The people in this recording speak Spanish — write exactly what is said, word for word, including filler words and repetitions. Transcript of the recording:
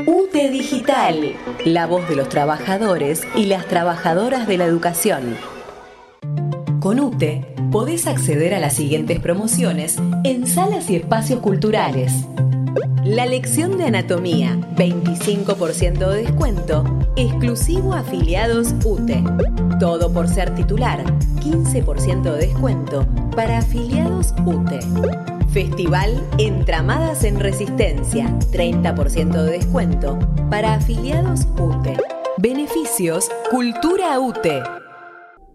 U T E Digital, la voz de los trabajadores y las trabajadoras de la educación. Con U T E podés acceder a las siguientes promociones en salas y espacios culturales. La lección de anatomía, veinticinco por ciento de descuento, exclusivo a afiliados U T E. Todo por ser titular, quince por ciento de descuento para afiliados U T E. Festival Entramadas en Resistencia, treinta por ciento de descuento para afiliados U T E. Beneficios Cultura U T E.